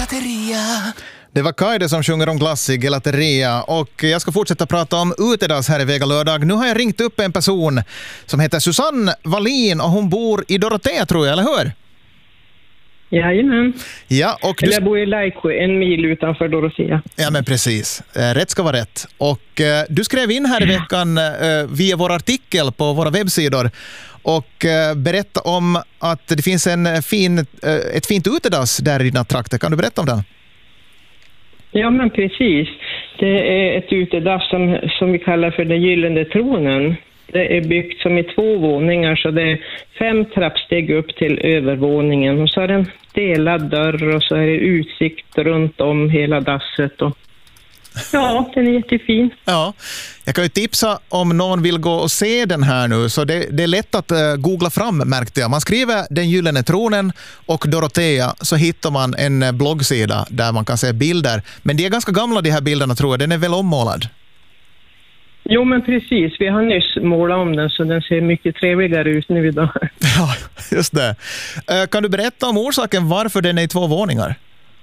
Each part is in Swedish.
Gelateria. Det var Kaide som sjunger om glass i Gelateria och jag ska fortsätta prata om utedass här i Vega lördag. Nu har jag ringt upp en person som heter Susanne Wallin och hon bor i Dorotea, tror jag, eller hur? Jajamän. Ja, och jag bor i Lajksjö, 1 mil utanför Dorotea. Ja, men precis. Rätt ska vara rätt. Och du skrev in här i veckan via vår artikel på våra webbsidor och berätta om att det finns ett fint utedass där i dina trakter. Kan du berätta om det? Ja, men precis. Det är ett utedass som vi kallar för den gyllene tronen. Det är byggt som i 2 våningar, så det är 5 trappsteg upp till övervåningen. Och så är det en delad dörr och så är det utsikt runt om hela dasset. Och ja, den är jättefin. Ja, jag kan ju tipsa om någon vill gå och se den här nu. Så det är lätt att googla fram, märkte jag. Man skriver den gyllene tronen och Dorotea, så hittar man en bloggsida där man kan se bilder. Men de är ganska gamla, de här bilderna, tror jag. Den är väl ommålad? Jo, men precis. Vi har nyss målat om den så den ser mycket trevligare ut nu idag. Ja, just det. Kan du berätta om orsaken varför den är i 2 våningar?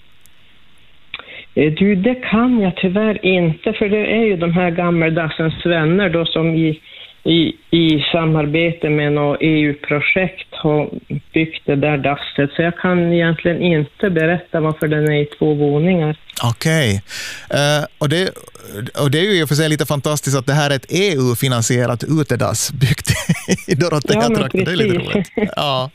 Du, det kan jag tyvärr inte, för det är ju de här gammeldassens vänner då som i samarbete med något EU-projekt har byggt det där dasset. Så jag kan egentligen inte berätta varför den är i 2 våningar. Okej. Och det är ju i och för sig lite fantastiskt att det här är ett EU-finansierat utedass byggt i Dorotea-trakten. Det är lite roligt. Ja.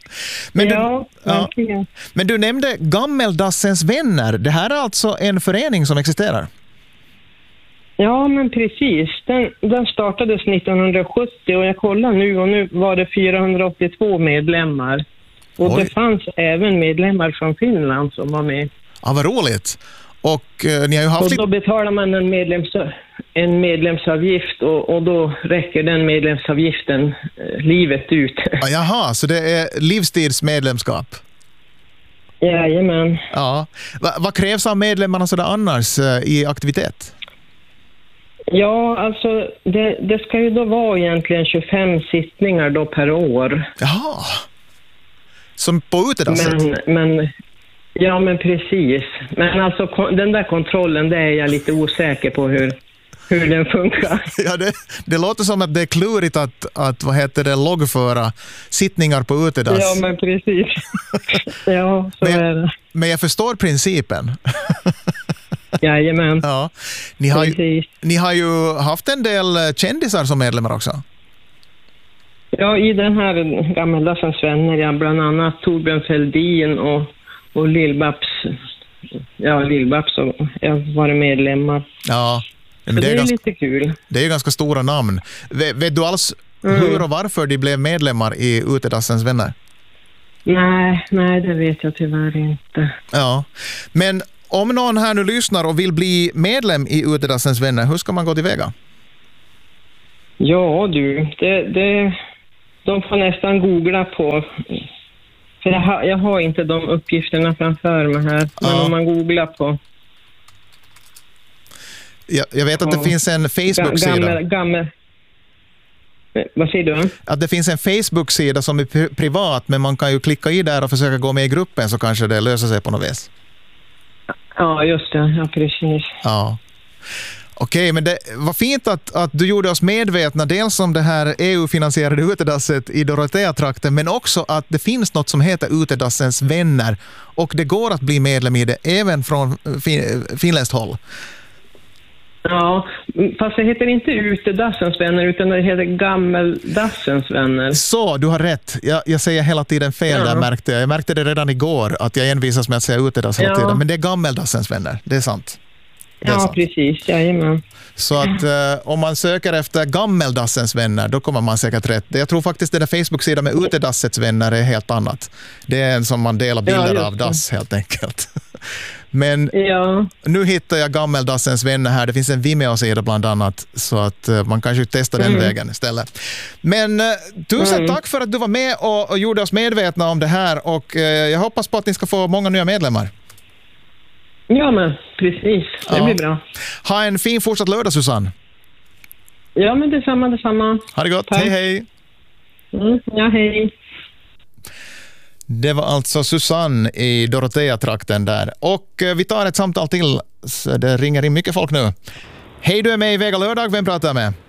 Men du nämnde Gammeldassens vänner. Det här är alltså en förening som existerar? Ja, men precis. Den startades 1970 och jag kollar nu och nu var det 482 medlemmar. Och det fanns även medlemmar från Finland som var med. Ja, vad roligt. Och ni har ju haft... Och då betalar man en medlemsavgift och då räcker den medlemsavgiften livet ut. Ja, jaha, så det är livstidsmedlemskap? Jajamän. Ja. Vad krävs av medlemmarna så där annars i aktivitet? Ja, alltså det ska ju då vara egentligen 25 sittningar då per år. Jaha. Som på utedasset? Ja, men precis. Men alltså den där kontrollen, det är jag lite osäker på hur den funkar. Ja, det låter som att det är klurigt att loggföra sittningar på utedass. Ja, men precis. Ja, så är det. Men jag förstår principen. Jajamän. Ja. Ni har ju haft en del kändisar som medlemmar också. Ja, i den här gammeldassens vänner, ja, bland annat Torbjörn Fälldin och Lill-Babs. Ja, Lill-Babs och jag var medlemmar. Ja, men det är lite kul. Det är ju ganska stora namn. Vet du alls hur och varför de blev medlemmar i utedassens vänner? Nej, det vet jag tyvärr inte. Ja, men om någon här nu lyssnar och vill bli medlem i utedassens vänner, hur ska man gå tillväga? Ja du, de får nästan googla på, för jag har inte de uppgifterna framför mig här, men om man googlar på. Jag vet att det finns en Facebook-sida. Vad säger du? Att det finns en Facebook-sida som är privat, men man kan ju klicka i där och försöka gå med i gruppen, så kanske det löser sig på något vis. Ja, just det. Ja, precis. Ja. Okej, men det var fint att du gjorde oss medvetna dels om det här EU-finansierade utedasset i Dorotea-trakten, men också att det finns något som heter utedassens vänner och det går att bli medlem i det även från finländskt håll. Ja, fast det heter inte utedassens vänner utan det heter gammeldassens vänner. Så, du har rätt. Jag säger hela tiden fel där, märkte jag. Jag märkte det redan igår att jag envisas med att säga utedass hela tiden. Men det är gammeldassens vänner, det är sant. Sant. Precis, jajamän. Så att om man söker efter gammeldassens vänner, då kommer man säkert rätt. Jag tror faktiskt den där Facebook-sidan med utedassets vänner är helt annat. Det är en som man delar bilder av dass helt enkelt. Men nu hittar jag gammeldassens vänner här. Det finns en Vimeo-sida bland annat, så att man kanske testar den vägen istället. Men tusen tack för att du var med och gjorde oss medvetna om det här, och jag hoppas på att ni ska få många nya medlemmar. Ja, men precis. Det blir bra. Ha en fin fortsatt lördag, Susanne. Ja, men detsamma. Ha det gott. Tack. Hej. Ja, hej. Det var alltså Susanne i Dorotea-trakten där. Och vi tar ett samtal till. Så det ringer in mycket folk nu. Hej, du är med i Vega lördag. Vem pratar jag med?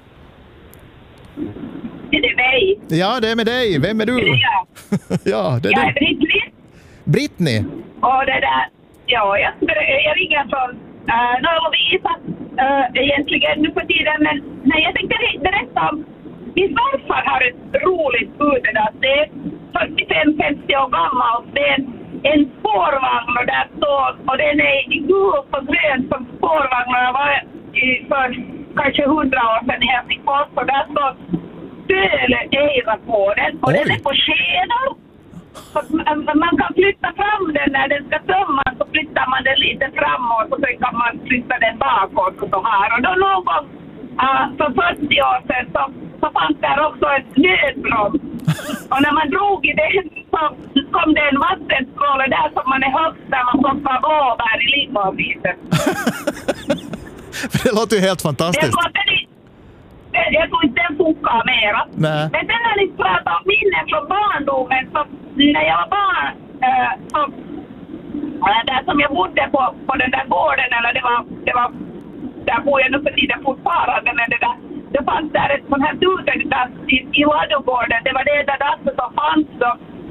Är det mig? Ja, det är med dig. Vem är du? Är det jag? Ja, det är Jag är du. Britt-Liss. Brittany. Och det där... Ja, jag ringer från Lovisa egentligen nu på tiden. Men nej, jag tänkte berätta om... Min farfar har ett roligt utedass. Det är 45-50 år gammalt. Det är en spårvagn och där står... Och den är i gult och grönt som spårvagnar var för kanske 100 år sedan i Helsingfors. Och där står Döle Eira på den. Och den är på skedor. Man kan flytta fram den när den ska tömmas, så flyttar man den lite framåt och så kan man flytta den bakåt och så här. Och då någon gång för 40 år sedan så fanns där också en nödbroms. Och när man drog i den så kom det en vattenstråle där som man är högst där man plockar blåbär i lingonviset. Det låter ju helt fantastiskt. Jag tror inte den funkar mera. Nej. Men sen när ni pratar om minnen från barndomen, så när jag var barn, där som jag bodde på den där gården, eller det var där bor jag nu för tiden fortfarande, men det fanns där ett sånt här utedass i Ladugården. Det var det där dasset som fanns då.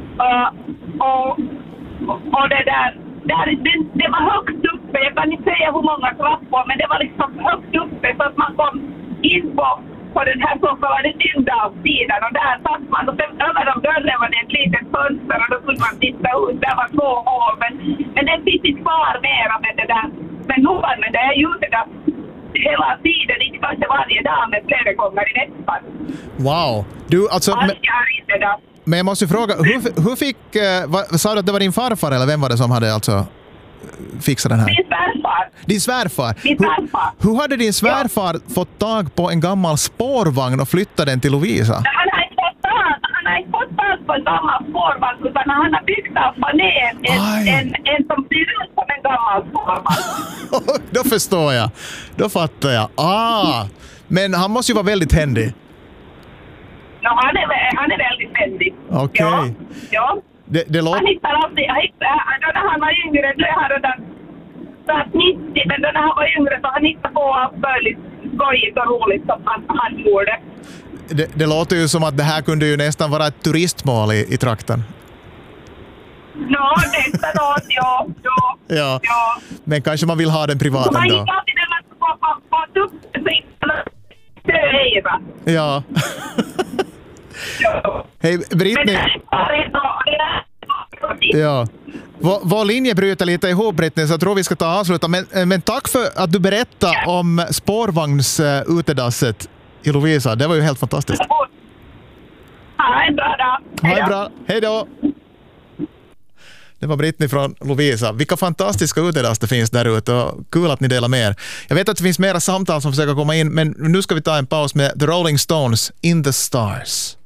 Och det där det var högt uppe. Jag kan inte säga hur många trappor, men det var liksom högt uppe så att man kom in på den här så kallade Tyndalssidan, och där satt man, och sen över de dörren var det ett litet fönster och då kunde man titta ut, där var 2 hål, men det finns inte kvar mera med det där. Men nu var det är ju det där hela tiden, inte kanske varje dag, men flera gånger i veckan. Wow. Du, alltså, men jag måste fråga, hur fick, sa du att det var din farfar eller vem var det som hade alltså fixat den här? Min svärfar. Din svärfar? Min svärfar. Hur hade din svärfar fått tag på en gammal spårvagn och flyttat den till Lovisa? Han har inte fått tag på en gammal spårvagn, utan han har byggt av panel en som ser ut som en gammal spårvagn. Då förstår jag. Då fattar jag. Men han måste ju vara väldigt händig. Ja, han är väldigt händig. Okej. Ja. Det låter... Han hittar alltid, när han var yngre, då är han redan 90, men när han var yngre så han hittade på allt möjligt skojigt och roligt som han gjorde. Det låter ju som att det här kunde ju nästan vara ett turistmål i trakten. Ja, nästan åt, ja. Men kanske man vill ha den privat ändå. Man gick alltid när man skulle på Döleira. Ja. Hej, Brittany. Ja. Vår linje bryter lite ihop, Brittany, så jag tror vi ska ta avsluta. Men tack för att du berättade om spårvagns utedasset i Lovisa. Det var ju helt fantastiskt. Ha en bra dag. Ha en bra. Hej då. Det var Brittany från Lovisa. Vilka fantastiska utedass det finns där ute. Kul att ni delar med er. Jag vet att det finns mera samtal som försöker komma in, men nu ska vi ta en paus med The Rolling Stones, In the Stars.